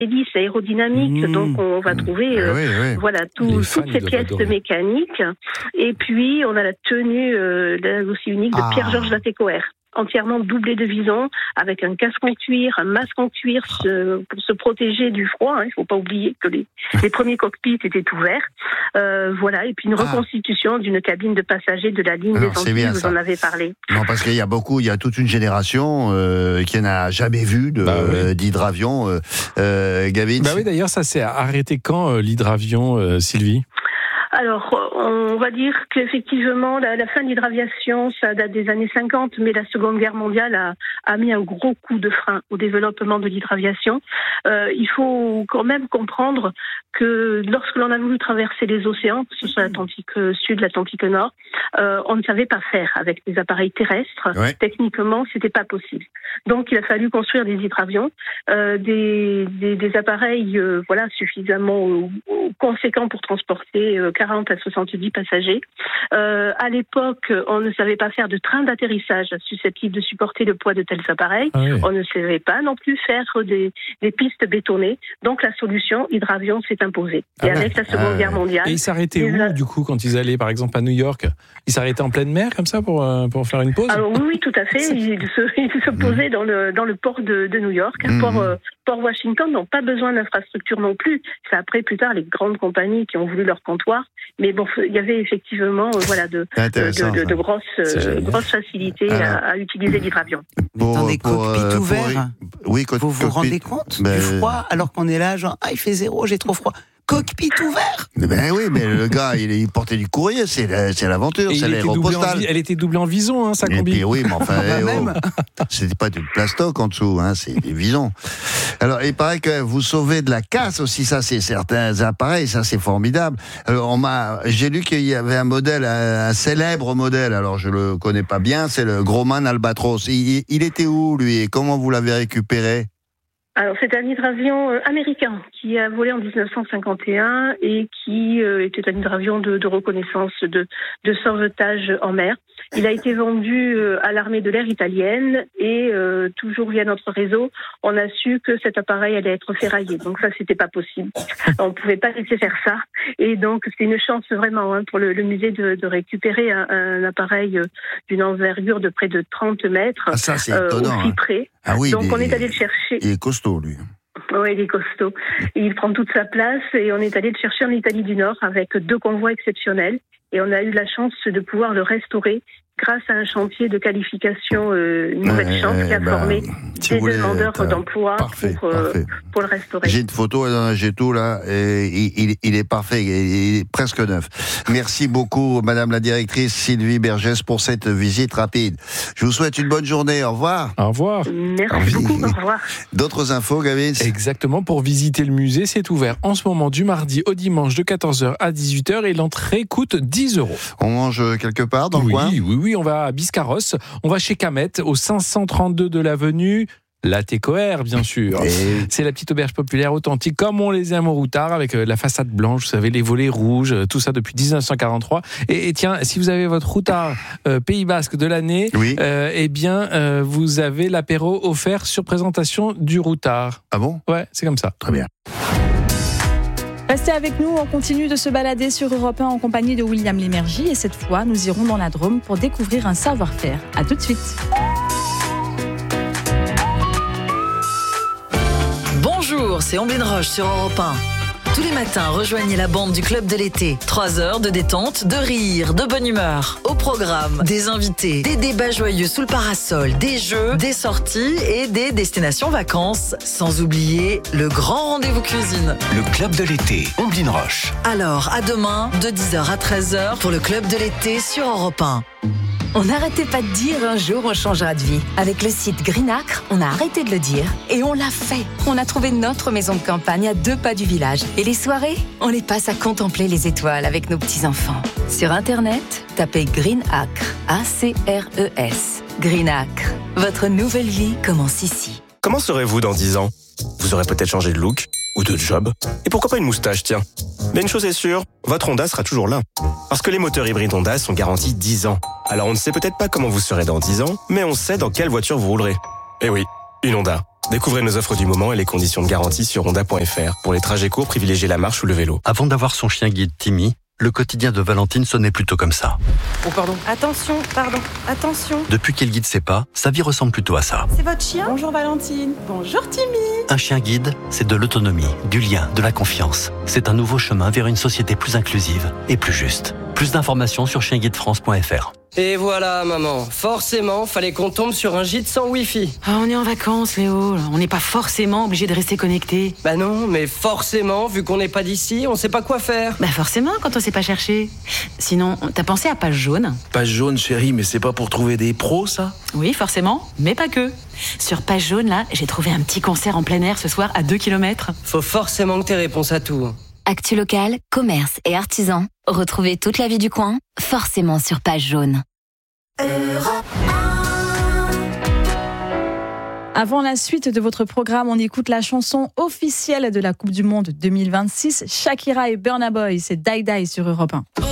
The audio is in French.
hélice aérodynamique, donc on va trouver toutes ces pièces mécaniques. Et puis on a la tenue aussi unique de Pierre-Georges Latécoère, entièrement doublé de vison, avec un casque en cuir, un masque en cuir pour se protéger du froid. Il ne faut pas oublier que les premiers cockpits étaient ouverts. Et puis une reconstitution d'une cabine de passagers de la ligne des Antilles, vous en avez parlé. Non, parce qu'il y a toute une génération qui n'a jamais vu d'hydravion. Gavin. Oui, d'ailleurs, ça s'est arrêté quand l'hydravion, Sylvie ? Alors, on va dire qu'effectivement, la fin de l'hydraviation, ça date des années 50, mais la Seconde Guerre mondiale a mis un gros coup de frein au développement de l'hydraviation. Il faut quand même comprendre que lorsque l'on a voulu traverser les océans, que ce soit l'Atlantique Sud, l'Atlantique Nord, on ne savait pas faire avec des appareils terrestres. Ouais. Techniquement, c'était pas possible. Donc, il a fallu construire des hydravions, des appareils suffisamment conséquents pour transporter 40 à 70 passagers. À l'époque, on ne savait pas faire de train d'atterrissage susceptible de supporter le poids de tels appareils. On ne savait pas non plus faire des pistes bétonnées. Donc la solution hydravion s'est imposée. Et avec la Seconde Guerre mondiale... Et ils s'arrêtaient où, du coup, quand ils allaient, par exemple, à New York ? Ils s'arrêtaient en pleine mer, comme ça, pour faire une pause ? Alors, oui, tout à fait. Ils se posaient dans le port de New York, Port Washington n'ont pas besoin d'infrastructures non plus. C'est après, plus tard, les grandes compagnies qui ont voulu leur comptoir. Mais bon, il y avait effectivement de grosses facilités à utiliser l'hydravion. Attendez, cockpit ouvert. Vous vous rendez compte du froid alors qu'on est là, genre, il fait 0, j'ai trop froid. Cockpit ouvert. Ben oui, mais le gars, il portait du courrier, c'est l'aventure, c'est l'aéropostale. Elle était doublée en vison, sa combi. Et oui, mais enfin, c'était pas du plastoc en dessous, c'est des visons. Alors, il paraît que vous sauvez de la casse aussi, ça, c'est certains appareils, ça, c'est formidable. Alors, j'ai lu qu'il y avait un célèbre modèle, alors je le connais pas bien, c'est le Grumman Albatros. Il était où, lui, et comment vous l'avez récupéré ? Alors, c'est un hydravion américain qui a volé en 1951 et qui était un hydravion de reconnaissance, de sauvetage en mer. Il a été vendu à l'armée de l'air italienne et toujours via notre réseau, on a su que cet appareil allait être ferraillé. Donc ça, c'était pas possible. On ne pouvait pas laisser faire ça. Et donc, c'est une chance vraiment pour le musée de récupérer un appareil d'une envergure de près de 30 mètres. Ah, ça, c'est étonnant. Aussi près. Ah oui, donc, on est allé le chercher. Il est costaud, lui. Oui, il est costaud. Et il prend toute sa place et on est allé le chercher en Italie du Nord avec 2 convois exceptionnels. Et on a eu la chance de pouvoir le restaurer grâce à un chantier de qualification, une nouvelle chance qui a formé des demandeurs d'emploi pour le restaurer. J'ai une photo, j'ai tout là, et il est parfait, il est presque neuf. Merci beaucoup, Madame la Directrice Sylvie Bergès, pour cette visite rapide. Je vous souhaite une bonne journée, au revoir. Au revoir. Merci beaucoup, au revoir. D'autres infos, Gavin ? Exactement, pour visiter le musée, c'est ouvert en ce moment du mardi au dimanche de 14h à 18h et l'entrée coûte 10 €. On mange quelque part dans le coin ? Oui, on va à Biscarrosse, on va chez Camet, au 532 de l'avenue Latécoère, bien sûr. C'est la petite auberge populaire authentique, comme on les aime au Routard, avec la façade blanche, vous savez, les volets rouges, tout ça depuis 1943. Et tiens, si vous avez votre Routard Pays Basque de l'année, vous avez l'apéro offert sur présentation du Routard. Ah bon ? Ouais, c'est comme ça. Très bien. Restez avec nous, on continue de se balader sur Europe 1 en compagnie de William Lémergie et cette fois, nous irons dans la Drôme pour découvrir un savoir-faire. À tout de suite. Bonjour, c'est Omblin Roche sur Europe 1. Tous les matins, rejoignez la bande du Club de l'été. 3 heures de détente, de rire, de bonne humeur. Au programme, des invités, des débats joyeux sous le parasol, des jeux, des sorties et des destinations vacances. Sans oublier le grand rendez-vous cuisine. Le Club de l'été, Omblin Roche. Alors, à demain, de 10h à 13h pour le Club de l'été sur Europe 1. On n'arrêtait pas de dire un jour on changera de vie. Avec le site Greenacre, on a arrêté de le dire et on l'a fait. On a trouvé notre maison de campagne à 2 pas du village. Et les soirées, on les passe à contempler les étoiles avec nos petits-enfants. Sur Internet, tapez Greenacre, A-C-R-E-S. Greenacre, votre nouvelle vie commence ici. Comment serez-vous dans 10 ans ? Vous aurez peut-être changé de look ou de job. Et pourquoi pas une moustache, tiens ? Mais une chose est sûre, votre Honda sera toujours là. Parce que les moteurs hybrides Honda sont garantis 10 ans. Alors on ne sait peut-être pas comment vous serez dans 10 ans, mais on sait dans quelle voiture vous roulerez. Eh oui, une Honda. Découvrez nos offres du moment et les conditions de garantie sur honda.fr. Pour les trajets courts, privilégiez la marche ou le vélo. Avant d'avoir son chien guide Timmy, le quotidien de Valentine sonnait plutôt comme ça. Oh pardon. Attention. Depuis qu'il guide ses pas, sa vie ressemble plutôt à ça. C'est votre chien ? Bonjour Valentine. Bonjour Timmy. Un chien guide, c'est de l'autonomie, du lien, de la confiance. C'est un nouveau chemin vers une société plus inclusive et plus juste. Plus d'informations sur chienguidefrance.fr. Et voilà, maman. Forcément, fallait qu'on tombe sur un gîte sans Wi-Fi. Ah, on est en vacances, Léo. On n'est pas forcément obligé de rester connecté. Bah non, mais forcément, vu qu'on n'est pas d'ici, on sait pas quoi faire. Bah forcément, quand on sait pas chercher. Sinon, t'as pensé à Page Jaune ? Page Jaune, chérie, mais c'est pas pour trouver des pros, ça ? Oui, forcément, mais pas que. Sur Page Jaune, là, j'ai trouvé un petit concert en plein air ce soir à 2 km. Faut forcément que t'aies réponse à tout. Actu locale, commerce et artisans. Retrouvez toute la vie du coin, forcément sur Page Jaune. Avant la suite de votre programme, on écoute la chanson officielle de la Coupe du Monde 2026. Shakira et Burna Boy, c'est Die Die sur Europe 1.